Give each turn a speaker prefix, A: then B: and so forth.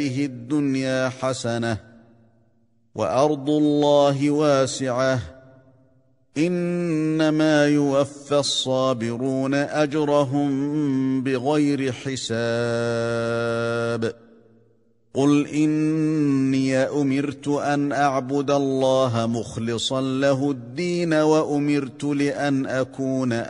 A: الدنيا حسنة وأرض الله واسعة إنما يوفى الصابرون أجرهم بغير حساب قل إني أمرت أن أعبد الله مخلصا له الدين وأمرت لأن أكون